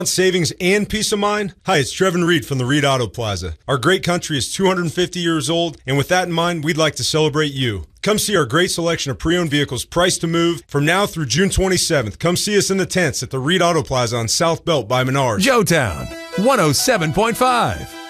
Savings and peace of mind? Hi, it's Trevin Reed from the Reed Auto Plaza. Our great country is 250 years old, and with that in mind, we'd like to celebrate you. Come see our great selection of pre-owned vehicles priced to move from now through June 27th. Come see us in the tents at the Reed Auto Plaza on South Belt by Menards. Joetown 107.5.